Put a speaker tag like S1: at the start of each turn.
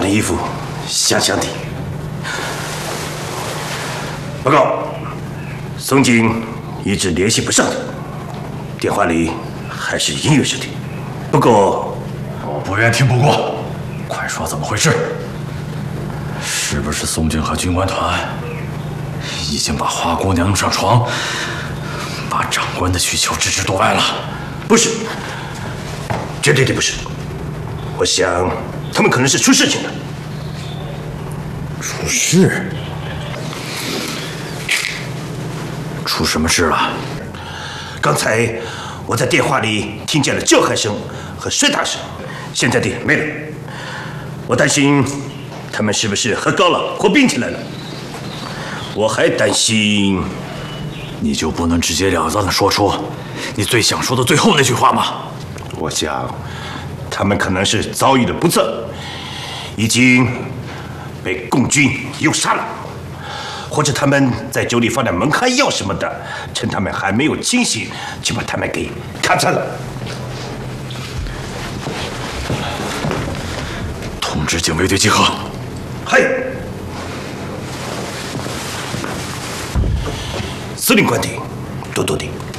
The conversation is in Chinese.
S1: 的衣服香香的。报告，宋警一直联系不上他，电话里还是音乐声的。不过，
S2: 我不愿听不过，快说怎么回事？是不是宋军和军官团已经把花姑娘弄上床，把长官的需求置之度外了？
S1: 不是，绝对的不是。我想，他们可能是出事情了。
S2: 出事？出什么事了？
S1: 刚才我在电话里听见了叫喊声和摔打声，现在的没了。我担心他们是不是喝高了或病起来了。我还担心，
S2: 你就不能直截了当的说出你最想说的最后那句话吗？
S1: 我想，他们可能是遭遇了不测，已经被共军诱杀了，或者他们在酒里放点蒙汗药什么的，趁他们还没有清醒，就把他们给砍残了。
S2: 通知警卫队集合。
S1: 嘿，司令官邸，多多的。